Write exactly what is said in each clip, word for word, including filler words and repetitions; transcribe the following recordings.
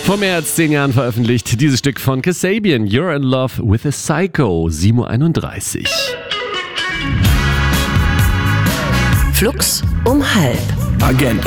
Vor mehr als zehn Jahren veröffentlicht dieses Stück von Kasabian, You're in Love with a Psycho, sieben Uhr einunddreißig. Flux um halb. Agenda.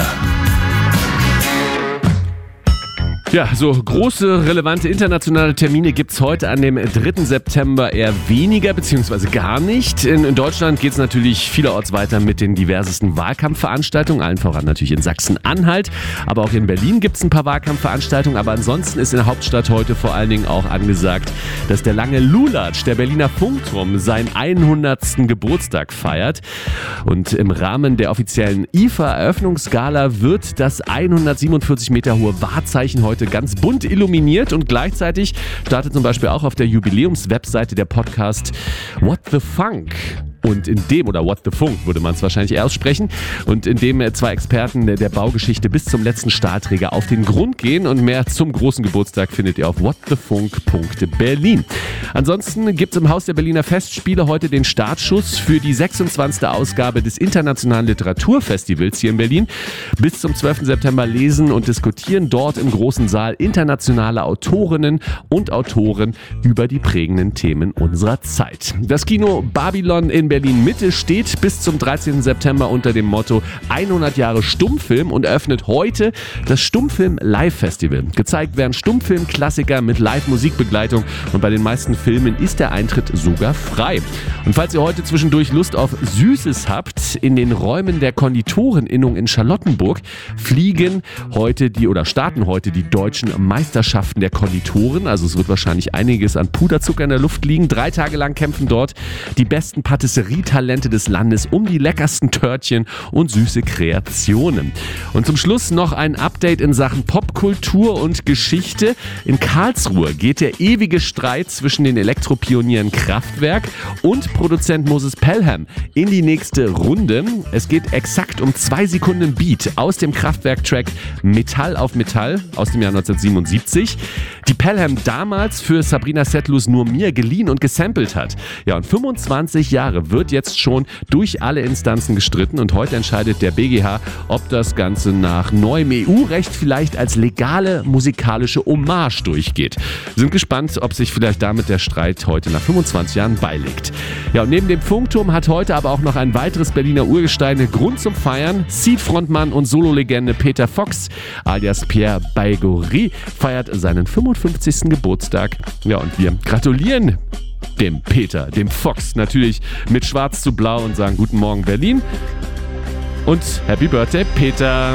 Ja, so große, relevante internationale Termine gibt's heute an dem dritten September eher weniger, beziehungsweise gar nicht. In, in Deutschland geht's natürlich vielerorts weiter mit den diversesten Wahlkampfveranstaltungen, allen voran natürlich in Sachsen-Anhalt. Aber auch in Berlin gibt's ein paar Wahlkampfveranstaltungen. Aber ansonsten ist in der Hauptstadt heute vor allen Dingen auch angesagt, dass der lange Lulatsch, der Berliner Funkturm, seinen hundertsten Geburtstag feiert. Und im Rahmen der offiziellen I F A-Eröffnungsgala wird das hundertsiebenundvierzig Meter hohe Wahrzeichen heute ganz bunt illuminiert und gleichzeitig startet zum Beispiel auch auf der Jubiläums-Webseite der Podcast What the Funk. Und in dem, oder What the Funk würde man es wahrscheinlich eher aussprechen, und in dem zwei Experten der Baugeschichte bis zum letzten Stahlträger auf den Grund gehen, und mehr zum großen Geburtstag findet ihr auf what the funk punkt berlin. Ansonsten gibt es im Haus der Berliner Festspiele heute den Startschuss für die sechsundzwanzigste Ausgabe des Internationalen Literaturfestivals hier in Berlin. Bis zum zwölften September lesen und diskutieren dort im großen Saal internationale Autorinnen und Autoren über die prägenden Themen unserer Zeit. Das Kino Babylon in Berlin Mitte steht bis zum dreizehnten September unter dem Motto hundert Jahre Stummfilm und eröffnet heute das Stummfilm Live Festival. Gezeigt werden Stummfilm-Klassiker mit Live-Musikbegleitung und bei den meisten Filmen ist der Eintritt sogar frei. Und falls ihr heute zwischendurch Lust auf Süßes habt, in den Räumen der Konditoreninnung in Charlottenburg fliegen heute die oder starten heute die deutschen Meisterschaften der Konditoren. Also es wird wahrscheinlich einiges an Puderzucker in der Luft liegen. Drei Tage lang kämpfen dort die besten Patisserietalente des Landes um die leckersten Törtchen und süße Kreationen. Und zum Schluss noch ein Update in Sachen Popkultur und Geschichte. In Karlsruhe geht der ewige Streit zwischen den Elektropionieren Kraftwerk und Produzent Moses Pelham in die nächste Runde. Es geht exakt um zwei Sekunden Beat aus dem Kraftwerk-Track Metall auf Metall aus dem Jahr neunzehnhundertsiebenundsiebzig, die Pelham damals für Sabrina Setlus Nur mir geliehen und gesampelt hat. Ja, und fünfundzwanzig Jahre wird jetzt schon durch alle Instanzen gestritten und heute entscheidet der B G H, ob das Ganze nach neuem E U-Recht vielleicht als legale musikalische Hommage durchgeht. Wir sind gespannt, ob sich vielleicht damit der Streit heute nach fünfundzwanzig Jahren beilegt. Ja, und neben dem Funkturm hat heute aber auch noch ein weiteres Berliner Urgestein Grund zum Feiern. Seed-Frontmann und Sololegende Peter Fox alias Pierre Baigorry feiert seinen fünfundfünfzigsten Geburtstag. Ja, und wir gratulieren dem Peter, dem Fox natürlich mit Schwarz zu Blau und sagen Guten Morgen Berlin und Happy Birthday Peter.